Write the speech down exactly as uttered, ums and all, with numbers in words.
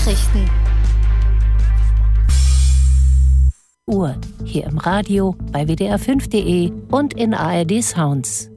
Nachrichten. Uhr hier im Radio, bei W D R fünf punkt de und in A R D Sounds.